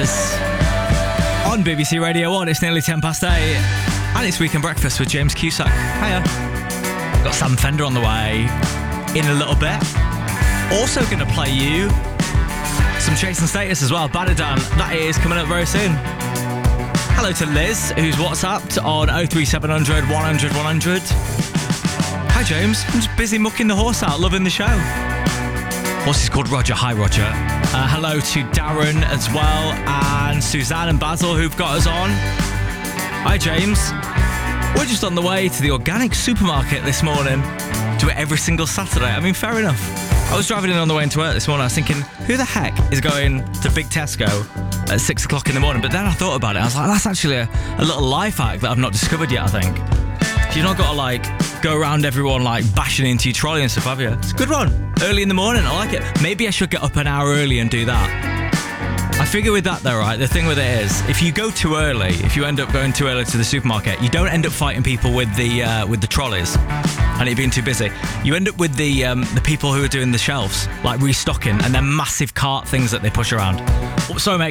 Status on BBC Radio 1. It's nearly 8 and it's Weekend Breakfast with James Cusack. Hiya. Got Sam Fender on the way in a little bit. Also going to play you some Chasing Status as well. Badadan, that is coming up very soon. Hello to Liz, who's WhatsApped on 03700 100 100. Hi James, I'm just busy mucking the horse out, loving the show. Horse is called Roger. Hi Roger. Hello to Darren as well, and Suzanne and Basil who've got us on. Hi James. We're just on the way to the organic supermarket this morning. Do it every single Saturday. I mean, fair enough. I was driving in on the way into work this morning. I was thinking, who the heck is going to Big Tesco at 6 o'clock in the morning? But then I thought about it. I was like, that's actually a little life hack that I've not discovered yet, I think. You've not got to go around everyone bashing into your trolley and stuff, have you? It's a good one. Early in the morning, I like it. Maybe I should get up an hour early and do that. I figure with that though, right, the thing with it is, if you go too early, if you end up going too early to the supermarket, you don't end up fighting people with the trolleys and it being too busy. You end up with the people who are doing the shelves, restocking, and then massive cart things that they push around. Sorry mate,